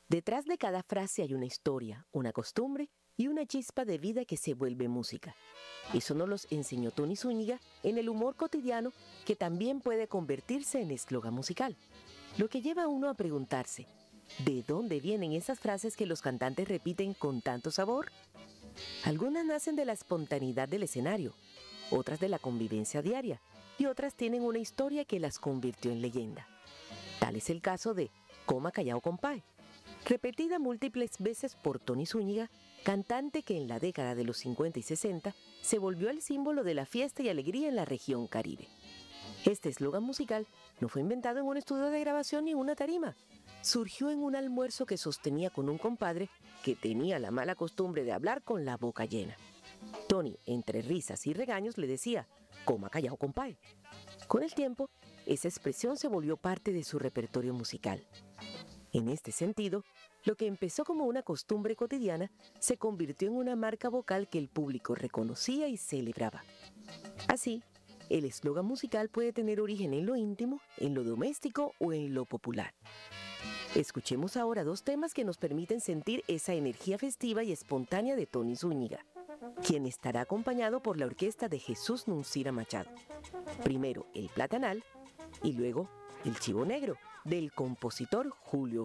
Detrás de cada frase hay una historia, una costumbre y una chispa de vida que se vuelve música. Eso nos los enseñó Tony Zúñiga en el humor cotidiano, que también puede convertirse en eslogan musical. Lo que lleva a uno a preguntarse, ¿de dónde vienen esas frases que los cantantes repiten con tanto sabor? Algunas nacen de la espontaneidad del escenario, otras de la convivencia diaria y otras tienen una historia que las convirtió en leyenda. Tal es el caso de Coma Callao Compadre, repetida múltiples veces por Tony Zúñiga, cantante que en la década de los 50 y 60 se volvió el símbolo de la fiesta y alegría en la región Caribe. Este eslogan musical no fue inventado en un estudio de grabación ni en una tarima. Surgió en un almuerzo que sostenía con un compadre que tenía la mala costumbre de hablar con la boca llena. Tony, entre risas y regaños, le decía, coma callao compadre. Con el tiempo, esa expresión se volvió parte de su repertorio musical. En este sentido, lo que empezó como una costumbre cotidiana se convirtió en una marca vocal que el público reconocía y celebraba. Así, el eslogan musical puede tener origen en lo íntimo, en lo doméstico o en lo popular. Escuchemos ahora dos temas que nos permiten sentir esa energía festiva y espontánea de Tony Zúñiga, quien estará acompañado por la orquesta de Jesús Nuncira Machado. Primero el Platanal y luego el Chivo Negro, del compositor Julio